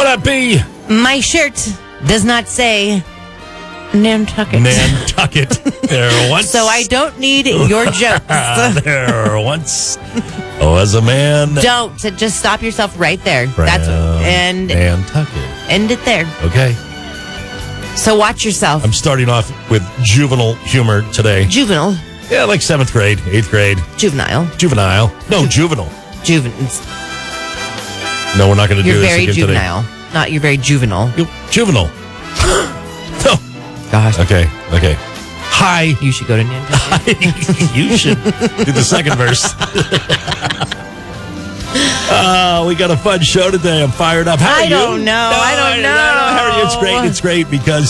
that be? My shirt does not say Nantucket. Nantucket. There once. So I don't need your jokes. There once was a man. Don't. Just stop yourself right there. And Nantucket. End it there. Okay. So watch yourself. I'm starting off with juvenile humor today. Juvenile. Yeah, like 7th grade, 8th grade. Juvenile. No, juvenile. No, we're not going to do You're this very again juvenile. today. Not you're very juvenile. Juvenile. No. Gosh. Okay. Hi. You should go to Nantucket. You should do the second verse. We got a fun show today. I'm fired up. How are you? I don't know. How are you? It's great because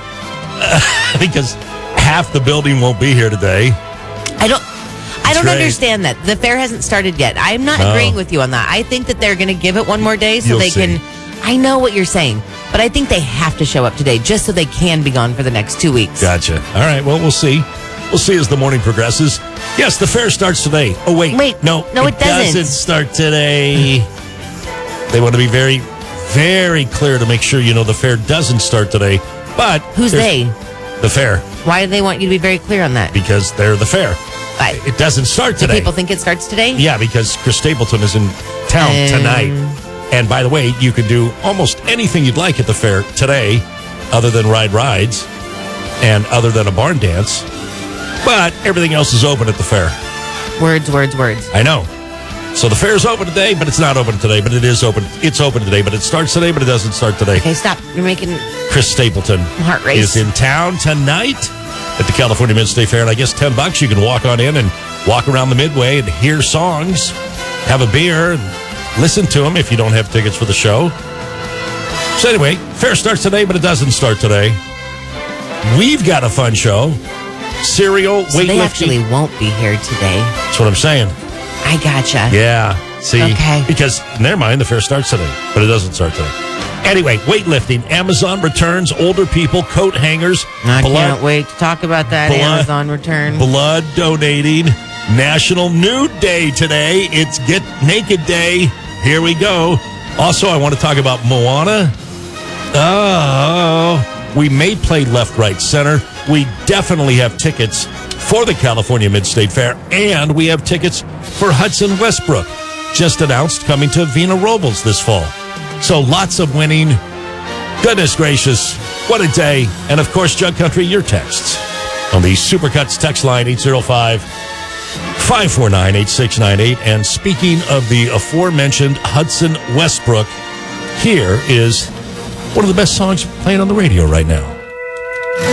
half the building won't be here today. I don't understand that. The fair hasn't started yet. I'm not agreeing with you on that. I think that they're going to give it one more day so can. I know what you're saying, but I think they have to show up today just so they can be gone for the next 2 weeks. Gotcha. All right. Well, we'll see. We'll see as the morning progresses. Yes, the fair starts today. Oh, wait. No, it doesn't start today. They want to be very, very clear to make sure you know the fair doesn't start today. But who's they? The fair. Why do they want you to be very clear on that? Because they're the fair. It doesn't start today. Do people think it starts today? Yeah, because Chris Stapleton is in town tonight. And by the way, you can do almost anything you'd like at the fair today, other than ride rides and other than a barn dance. But everything else is open at the fair. Words. I know. So the fair is open today, but it's not open today. But it is open. It's open today, but it starts today, but it doesn't start today. Okay, stop. You're making Chris Stapleton heart race. is in town tonight at the California Mid-State Fair. And I guess $10 you can walk on in and walk around the Midway and hear songs, have a beer, and listen to them if you don't have tickets for the show. So anyway, fair starts today, but it doesn't start today. We've got a fun show. Cereal, weightlifting. They actually won't be here today. That's what I'm saying. I gotcha. Yeah. See? Okay. Because, in their mind, the fair starts today, but it doesn't start today. Anyway, weightlifting. Amazon returns older people coat hangers. I can't wait to talk about that Amazon return. Blood donating. National Nude Day today. It's Get Naked Day. Here we go. Also, I want to talk about Moana. Oh, we may play left, right, center. We definitely have tickets for the California Mid-State Fair, and we have tickets for Hudson Westbrook, just announced, coming to Vina Robles this fall. So lots of winning. Goodness gracious, what a day. And of course, Jug Country, your texts on the Supercuts text line 805-549-8698. And speaking of the aforementioned Hudson Westbrook, here is one of the best songs playing on the radio right now.